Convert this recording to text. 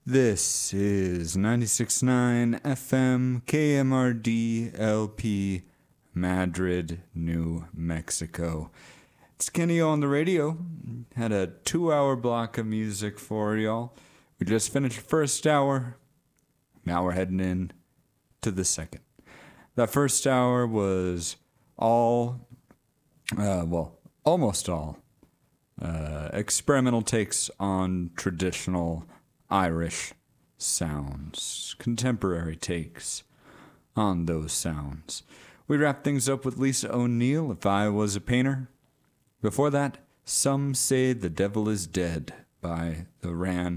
This is 96.9 FM KMRD LP, Madrid, New Mexico. It's Kenny on the radio. Had a 2-hour block of music for y'all. We just finished the first hour. Now we're heading in to the second. That first hour was almost all experimental takes on traditional Irish sounds, contemporary takes on those sounds. We wrap things up with Lisa O'Neill, If I Was a Painter. Before that, Some Say the Devil is Dead by the Ran